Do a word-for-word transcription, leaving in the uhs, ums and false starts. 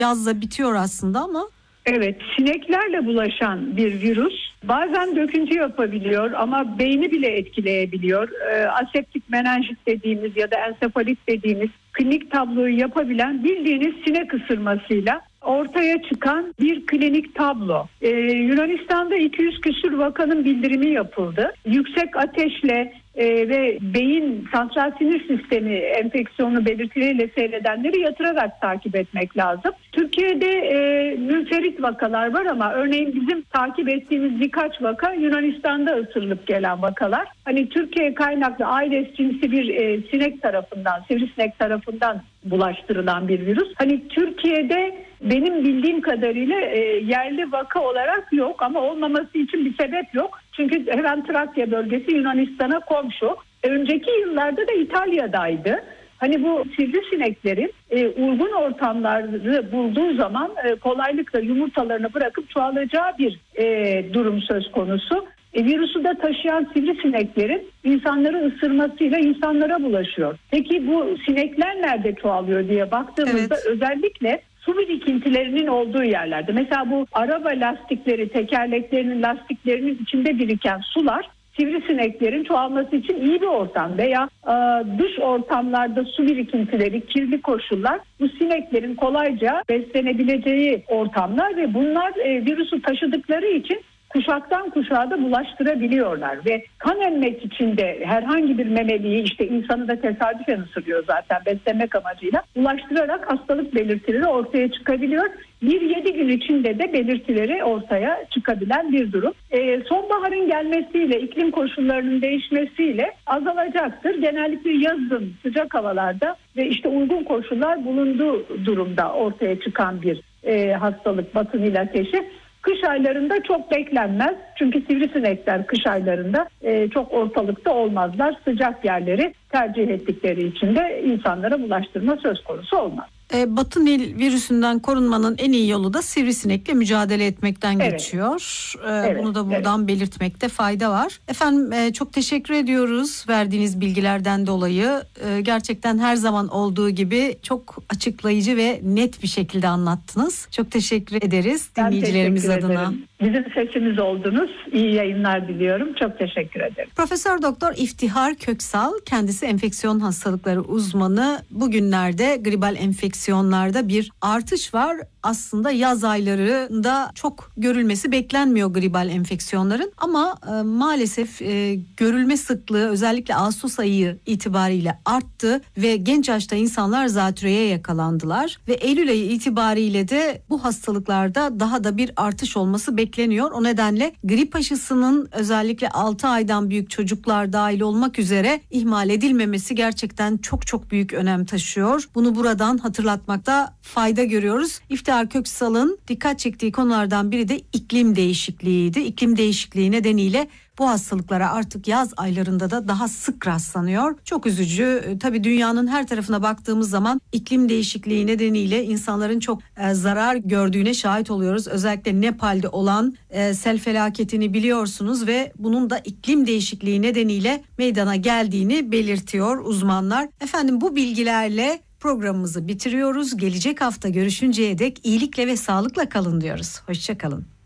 yazla bitiyor aslında ama. Evet, sineklerle bulaşan bir virüs. Bazen döküntü yapabiliyor ama beyni bile etkileyebiliyor. E, aseptik menenjit dediğimiz ya da ensefalit dediğimiz klinik tabloyu yapabilen bildiğiniz sinek ısırmasıyla ortaya çıkan bir klinik tablo. Ee, Yunanistan'da iki yüz küsur vakanın bildirimi yapıldı. Yüksek ateşle e, ve beyin santral sinir sistemi enfeksiyonu belirtileriyle seyredenleri yatırarak takip etmek lazım. Türkiye'de e, münferit vakalar var ama örneğin bizim takip ettiğimiz birkaç vaka Yunanistan'da ısırılıp gelen vakalar. Hani Türkiye kaynaklı Aedes cinsi bir e, sinek tarafından, sivrisinek tarafından bulaştırılan bir virüs. Hani Türkiye'de benim bildiğim kadarıyla e, yerli vaka olarak yok ama olmaması için bir sebep yok. Çünkü hemen Trakya bölgesi Yunanistan'a komşu. Önceki yıllarda da İtalya'daydı. Hani bu sivrisineklerin e, uygun ortamları bulduğu zaman e, kolaylıkla yumurtalarını bırakıp çoğalacağı bir e, durum söz konusu. E, virüsü de taşıyan sivrisineklerin insanları ısırmasıyla insanlara bulaşıyor. Peki bu sinekler nerede çoğalıyor diye baktığımızda evet. özellikle su birikintilerinin olduğu yerlerde. Mesela bu araba lastikleri, tekerleklerinin lastiklerinin içinde biriken sular sivrisineklerin çoğalması için iyi bir ortam veya e, dış ortamlarda su birikintileri, kirli koşullar bu sineklerin kolayca beslenebileceği ortamlar ve bunlar e, virüsü taşıdıkları için kuşaktan kuşağa da bulaştırabiliyorlar ve kan emmek için de herhangi bir memeliyi işte insanı da tesadüfen ısırıyor zaten beslemek amacıyla bulaştırarak hastalık belirtileri ortaya çıkabiliyor. Bir yedi gün içinde de belirtileri ortaya çıkabilen bir durum. Ee, sonbaharın gelmesiyle iklim koşullarının değişmesiyle azalacaktır. Genellikle yazın sıcak havalarda ve işte uygun koşullar bulunduğu durumda ortaya çıkan bir e, hastalık batı Nil ateşi. Kış aylarında çok beklenmez. Çünkü sivrisinekler kış aylarında e, çok ortalıkta olmazlar. Sıcak yerleri tercih ettikleri için de insanlara bulaştırma söz konusu olmaz. E, Batı Nil virüsünden korunmanın en iyi yolu da sivrisinekle mücadele etmekten evet. geçiyor. E, evet, bunu da buradan evet. belirtmekte fayda var. Efendim e, çok teşekkür ediyoruz verdiğiniz bilgilerden dolayı. E, gerçekten her zaman olduğu gibi çok açıklayıcı ve net bir şekilde anlattınız. Çok teşekkür ederiz ben dinleyicilerimiz teşekkür adına. Ederim. Bizim sesimiz oldunuz. İyi yayınlar diliyorum. Çok teşekkür ederim. Profesör Doktor İftihar Köksal, kendisi enfeksiyon hastalıkları uzmanı. Bugünlerde gribal enfeksiyonlarda bir artış var. Aslında yaz aylarında çok görülmesi beklenmiyor gribal enfeksiyonların ama e, maalesef e, görülme sıklığı özellikle Ağustos ayı itibariyle arttı ve genç yaşta insanlar zatürreye yakalandılar ve Eylül ayı itibariyle de bu hastalıklarda daha da bir artış olması bekleniyor. O nedenle grip aşısının özellikle altı aydan büyük çocuklar dahil olmak üzere ihmal edilmemesi gerçekten çok çok büyük önem taşıyor. Bunu buradan hatırlatmakta fayda görüyoruz. İftihar Köksal'ın dikkat çektiği konulardan biri de iklim değişikliğiydi. İklim değişikliği nedeniyle bu hastalıklara artık yaz aylarında da daha sık rastlanıyor. Çok üzücü. Tabii dünyanın her tarafına baktığımız zaman iklim değişikliği nedeniyle insanların çok e, zarar gördüğüne şahit oluyoruz. Özellikle Nepal'de olan e, sel felaketini biliyorsunuz ve bunun da iklim değişikliği nedeniyle meydana geldiğini belirtiyor uzmanlar. Efendim bu bilgilerle programımızı bitiriyoruz. Gelecek hafta görüşünceye dek iyilikle ve sağlıkla kalın diyoruz. Hoşça kalın.